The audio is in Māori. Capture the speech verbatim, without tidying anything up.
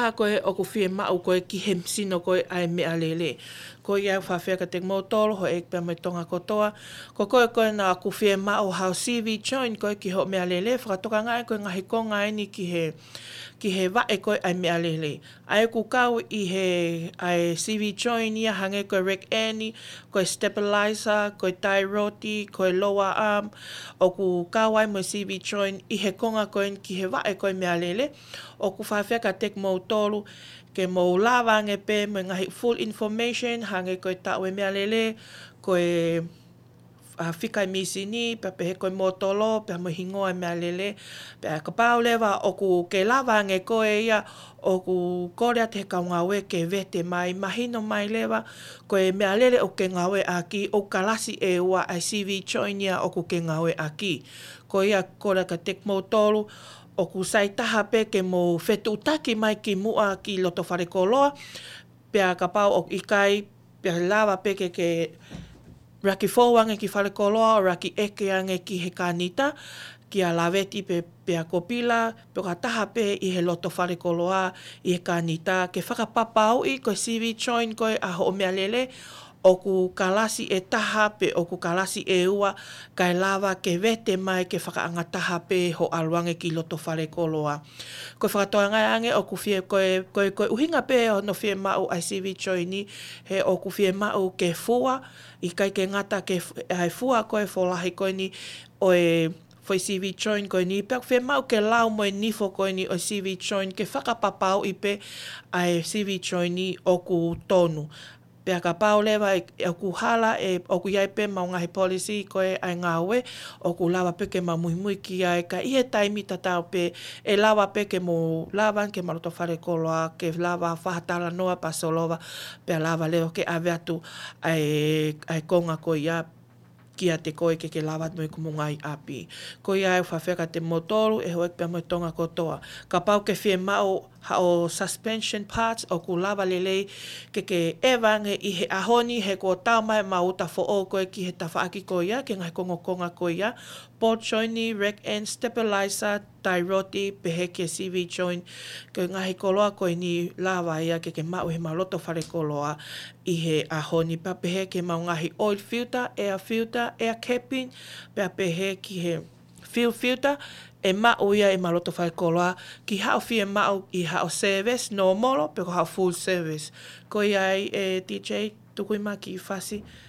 taha koe o ku fie mau koe ki he sino koe ai mea lele. Ko ia whawhia ka te motoro ho e pia mai tonga kotoa. Ko koe koe na ku fie mau hao C V join koe ki ho mea lele. Whakatoka ngai koe ngahi konga eni ki he ki he wae koe ai mea lele. Ai ku kau i he ai C V join ia hange koe Rec Annie, koe stabilizer, koe tai roti, koe lower arm. O ku kau ai mo C V join i he konga koe ki he wae koe mea lele. O ku whawhia ka te motoro ke mo lawa nge pe mo ngahi full information hange koe tau e mea lele, koe a whikai misi ni, pe pehe koe motolo, pe mo hingoa mea lele, pe a kapau lewa o ku ke lawa nge koe ia, o ku korea te kaungawe ke vete mai, mahino mai lewa, koe mea lele o ke ngawe aki, o kalasi e ua ai C V join ia o ku ke ngawe aki. Ko ia korea ka tek motolo, o ku saitaha pe ke mo whetu utaki mai ki mua ki loto wharekoloa, pe a kapau o ikai, pe a lawa pe ke ke raki fōwange ki wharekoloa, o raki eke ange ki he kanita, ki a laweti pe, pe a kopila, pe ka taha pe i he loto wharekoloa, i he kanita, ke whakapapau i koe C V join koe a ho mea lele, o ku kalasi e taha pe o ku kalasi e ua, kai lawa ke vete mai ke whakaangataha pe ho aluange ki loto wharekoloa. Koe whakatoa ngai ange o ku fie koe, koe, koe uhinga pe o no fie mau ai C V join ni, he o ku fie mau ke fua, i kai ke ngata ke ai fua koe wholahi koe ni, o e foi C V join koe ni, pe fie mau ke lau mo e nifo koe ni o C V join, ke whakapapau i pe ai C V join ni o ku tonu. Pe a ka pau lewa e, e ku hala e o ku iai pe mau ngahi policy koe ai ngawe, o ku lawa pe ke ma mui mui ki ai ka i he taimi tatau pe e lawa pe ke mo lawa ke maroto wharekoloa, ke lawa whahatala noa pasolova, pe a lawa leo ke awe atu ai, ai konga koe ia kia te koe ke ke lawa noi kumu ngai api. Ko ia e whawheka te motoru e hoek pia mo tonga kotoa. Ka pau ke fie mau ha o suspension parts o ku lawa lelei ke ke ewange i he ahoni he ko tau mai mauta fo o koe ki he tawhaaki koe ia, ke ngai kongo konga koe ia. Ball joint ni, Rec Annie, stabilizer, tai roti, pehe ke C V joint, ke ngahi koloa koe ni lawa ia ke ke mau he maloto whare koloa i he ahoni. Pa pehe ke mau ngahi oil filter, air filter, air capping, pa pehe ki he fuel filter, e mau ia e maloto whare koloa, ki hao fie mau i hao service, no moro, pe ko hao full service. Ko ia e D J, tukui ma ki whasi.